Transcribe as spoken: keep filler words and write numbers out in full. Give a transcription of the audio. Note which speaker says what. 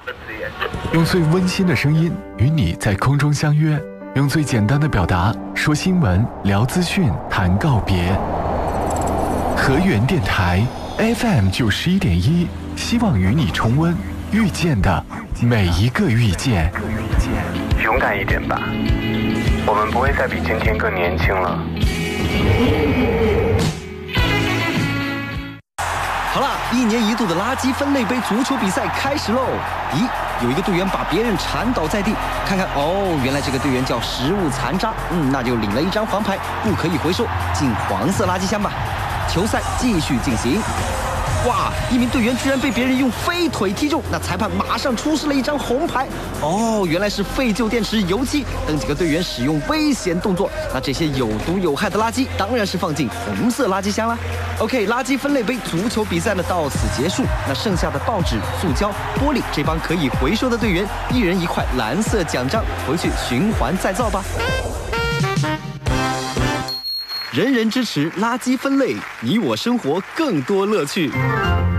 Speaker 1: 用最温馨的声音与你在空中相约，用最简单的表达说新闻、聊资讯、谈告别。河源电台 F M 九十一点一，希望与你重温遇见的每一个遇见。
Speaker 2: 勇敢一点吧，我们不会再比今天更年轻了。
Speaker 3: 好啦，一年一度的垃圾分类杯足球比赛开始喽！咦，有一个队员把别人铲倒在地，看看哦，原来这个队员叫食物残渣，嗯，那就领了一张黄牌，不可以回收，进黄色垃圾箱吧。球赛继续进行。哇！一名队员居然被别人用飞腿踢中，那裁判马上出示了一张红牌。哦，原来是废旧电池、油漆等几个队员使用危险动作。那这些有毒有害的垃圾当然是放进红色垃圾箱啦。OK， 垃圾分类杯足球比赛呢到此结束。那剩下的报纸、塑胶、玻璃，这帮可以回收的队员，一人一块蓝色奖章，回去循环再造吧。人人支持垃圾分类，你我生活更多乐趣。